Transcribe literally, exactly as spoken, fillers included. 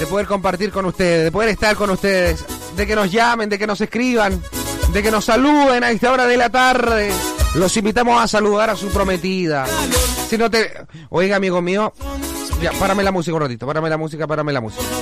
de poder compartir con ustedes, de poder estar con ustedes, de que nos llamen, de que nos escriban, de que nos saluden a esta hora de la tarde. Los invitamos a saludar a su prometida. Si no te... Oiga, amigo mío, ya, párame la música un ratito, párame la música, párame la música.